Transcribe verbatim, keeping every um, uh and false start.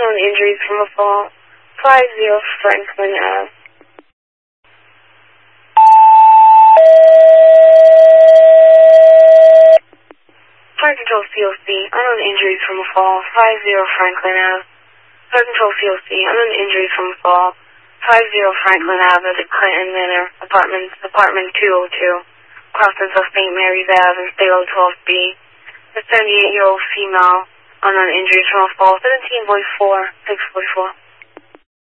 unknown injuries from a fall, five zero Franklin Avenue. Fire Control C O C, unknown injuries from a fall, five zero Franklin Avenue. Fire Control C O C, unknown injuries from a fall, five zero Franklin Avenue at Clinton Manor, Apartments, Apartment two oh two, crossings of Saint Mary's Avenue and State Road twelve B. A seventy-eight-year-old female, unknown injuries from a fall, seventeen forty-four, six forty-four.